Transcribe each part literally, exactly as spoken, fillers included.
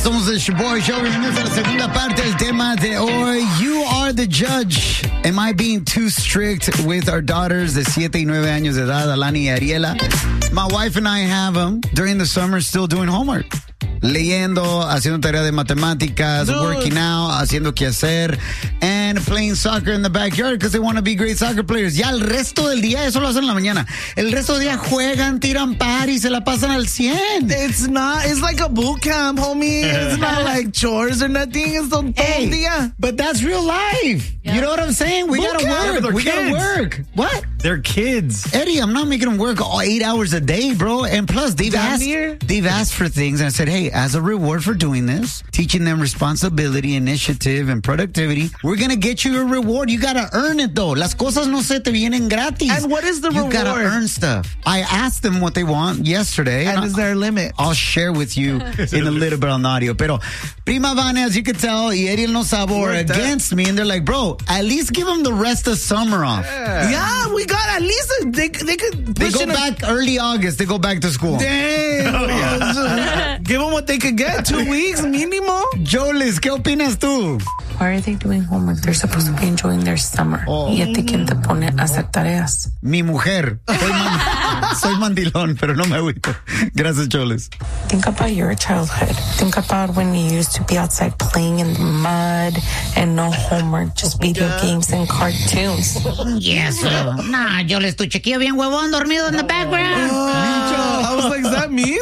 Somos el Shaboy Show. Bienvenidos a la segunda parte del tema de hoy. You are the judge. Am I being too strict with our daughters de siete y nueve años de edad, Alani y Ariela? My wife and I have them during the summer still doing homework. Leyendo, haciendo tarea de matemáticas, Dude. working out, haciendo quehacer, and playing soccer in the backyard because they want to be great soccer players. Ya el resto del día, eso lo hacen en la mañana. El resto del día juegan, tiran party, se la pasan al cien. It's not, it's like a boot camp, homie. It's not like chores or nothing. It's todo el día. But that's real life. Yeah. You know what I'm saying? We boot gotta camp, work. We kids. gotta work. What? They're kids. Eddie, I'm not making them work all eight hours a day, bro. And plus, they've Down asked, here? they've asked for things. And I said, hey, as a reward for doing this, teaching them responsibility, initiative, and productivity, we're going to get you a reward. You got to earn it, though. Las cosas no se te vienen gratis. And what is the you reward? You got to earn stuff. I asked them what they want yesterday. And, and is there a limit? I'll share with you in a little bit on the audio. Pero Prima Vane, as you could tell, y Ariel no Sabo are against me. And they're like, bro, at least give them the rest of summer off. Yeah, yeah we got at least, a, they, they could They push go back a, early August. They go back to school. Damn. Oh, yeah. Give them what they could get. Two weeks, mínimo. Jolis, ¿qué opinas tú? Why are they doing homework? They're supposed to be enjoying their summer. Oh. Y este quien te pone a hacer tareas. Mi mujer. Soy, man, soy mandilón, pero no me agüito. Gracias, Jolis. Think about your childhood. Think about when you used to be outside playing in the mud and no homework, just video yeah. games and cartoons. Yes, sir. Nah, Jolis, tu chiquillo bien huevón dormido in the background. Oh, I was like, is that me,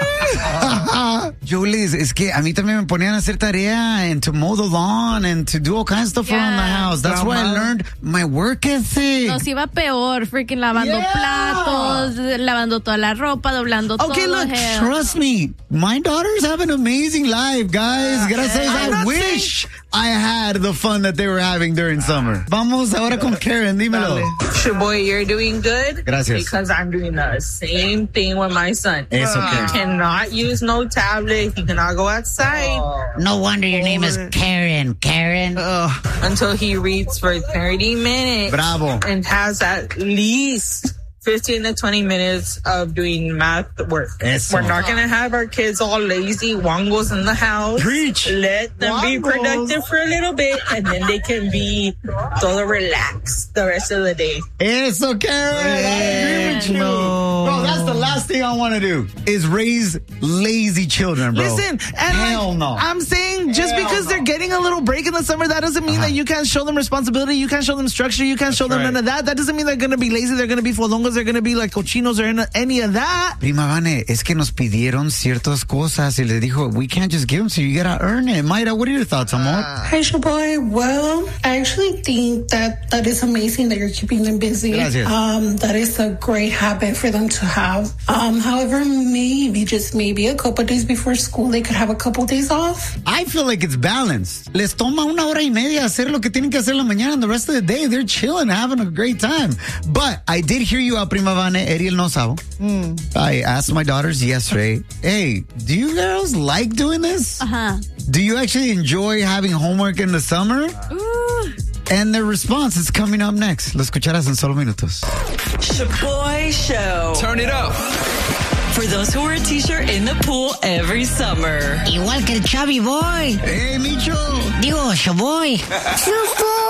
Julie, es que a mí también me ponían a hacer tarea and to mow the lawn and to do all kinds of stuff yeah. around the house. That's why I learned my work ethic. Nos iba peor, freaking lavando yeah. platos, lavando toda la ropa, doblando okay, todo. Okay, look, hell. Trust me, my daughters have an amazing life, guys. Yeah. Gracias, I wish saying- I had the fun that they were having during summer. Vamos ahora con Karen, dímelo. Shaboy, you're doing good. Gracias. Because I'm doing the same thing with my son. It's okay. He cannot use no tablet. He cannot go outside. Oh. No wonder your name is Karen. Karen. Uh, until he reads for thirty minutes. Bravo. And has at least fifteen to twenty minutes of doing math work. Eso. We're not going to have our kids all lazy wongos in the house. Preach. Let them Wongos. be productive for a little bit, and then they can be todo relaxed the rest of the day. Eso, Karen. I agree with you. No. Bro, that's the last thing I want to do is raise lazy children, bro. Listen, and Hell like, no. I'm saying just Hell because no. they're getting a little break in the summer, that doesn't mean uh-huh. that you can't show them responsibility, you can't show them structure, you can't that's show them right. none of that. That doesn't mean they're going to be lazy, they're going to be fodongos, they're going to be like cochinos or any of that. Prima Vane, es que nos pidieron ciertas cosas y les dijo, we can't just give them, so you gotta earn it. Mayra, what are your thoughts, amor? Hi, Shaboy. Well, I actually think that that is amazing that you're keeping them busy. Gracias. Um, that is a great habit for them to have. Um, however, maybe, just maybe, a couple of days before school, they could have a couple of days off. I feel like it's balanced. Les toma una hora y media hacer lo que tienen que hacer en la mañana, and the rest of the day, they're chilling, having a great time. But I did hear you out, Prima Vane, Ariel no sabo. Mm. I asked my daughters yesterday, hey, do you girls like doing this? Uh-huh. Do you actually enjoy having homework in the summer? Ooh. And their response is coming up next. Lo escucharás en solo minutos. Shaboy Show. Turn it up. For those who wear a t-shirt in the pool every summer. Igual que el Chubby Boy. Hey, Micho. Digo, Shaboy.